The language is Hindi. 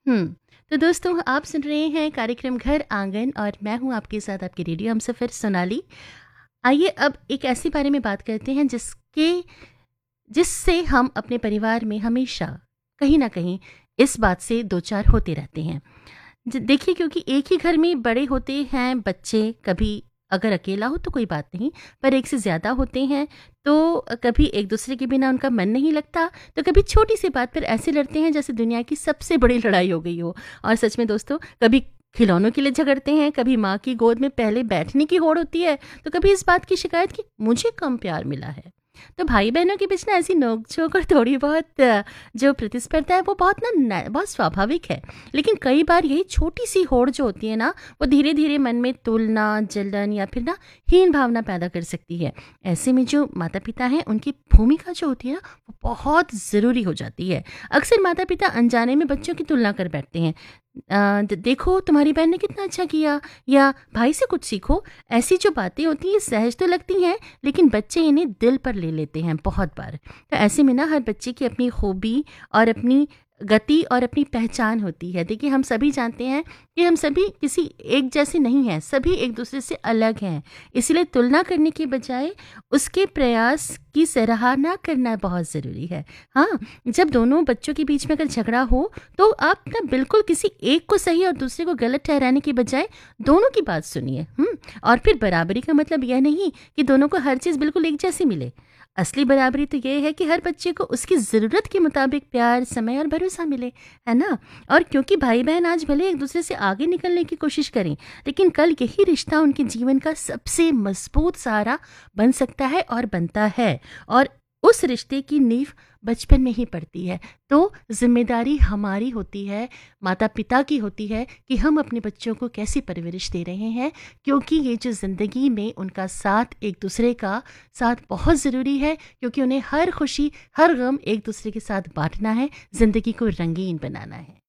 हुँ। तो दोस्तों आप सुन रहे हैं कार्यक्रम घर आंगन और मैं हूँ आपके साथ आपकी रेडियो हमसफ़र सोनाली। आइए अब एक ऐसे बारे में बात करते हैं जिससे हम अपने परिवार में हमेशा कहीं न कहीं इस बात से दो-चार होते रहते हैं। देखिए क्योंकि एक ही घर में बड़े होते हैं बच्चे, कभी अगर अकेला हो तो कोई बात नहीं, पर एक से ज़्यादा होते हैं तो कभी एक दूसरे के बिना उनका मन नहीं लगता, तो कभी छोटी सी बात पर ऐसे लड़ते हैं जैसे दुनिया की सबसे बड़ी लड़ाई हो गई हो। और सच में दोस्तों, कभी खिलौनों के लिए झगड़ते हैं, कभी माँ की गोद में पहले बैठने की होड़ होती है, तो कभी इस बात की शिकायत कि मुझे कम प्यार मिला है। तो भाई बहनों के बीच ना ऐसी नोक-झोंक और थोड़ी बहुत जो प्रतिस्पर्धा है वो बहुत स्वाभाविक है। लेकिन कई बार यही छोटी-सी होड़ जो होती है ना, वो धीरे-धीरे मन में तुलना, जलन या फिर ना हीन भावना पैदा कर सकती है। ऐसे में जो माता-पिता हैं उनकी भूमिका जो होती है ना, वो बहुत ज़रूरी हो जाती है। अक्सर माता-पिता अनजाने में बच्चों की तुलना कर बैठते हैं। देखो तुम्हारी बहन ने कितना अच्छा किया, या भाई से कुछ सीखो। ऐसी जो बातें होती हैं सहज तो लगती हैं, लेकिन बच्चे इन्हें दिल पर ले लेते हैं बहुत बार। तो ऐसे में ना हर बच्चे की अपनी खूबी और अपनी गति और अपनी पहचान होती है। देखिए हम सभी जानते हैं कि हम सभी किसी एक जैसे नहीं हैं, सभी एक दूसरे से अलग हैं। इसलिए तुलना करने के बजाय उसके प्रयास की सराहना करना बहुत ज़रूरी है। हाँ, जब दोनों बच्चों के बीच में अगर झगड़ा हो तो आप ना बिल्कुल किसी एक को सही और दूसरे को गलत ठहराने के बजाय दोनों की बात सुनिए। और फिर बराबरी का मतलब यह नहीं कि दोनों को हर चीज़ बिल्कुल एक जैसी मिले। असली बराबरी तो ये है कि हर बच्चे को उसकी ज़रूरत के मुताबिक प्यार, समय और भरोसा मिले, है ना? और क्योंकि भाई-बहन आज भले एक दूसरे से आगे निकलने की कोशिश करें, लेकिन कल यही रिश्ता उनके जीवन का सबसे मज़बूत सहारा बन सकता है और बनता है। और उस रिश्ते की नींव बचपन में ही पड़ती है। तो ज़िम्मेदारी हमारी होती है, माता-पिता की होती है कि हम अपने बच्चों को कैसी परवरिश दे रहे हैं, क्योंकि ये जो ज़िंदगी में उनका साथ, एक दूसरे का साथ बहुत ज़रूरी है, क्योंकि उन्हें हर खुशी, हर गम एक दूसरे के साथ बाँटना है, ज़िंदगी को रंगीन बनाना है।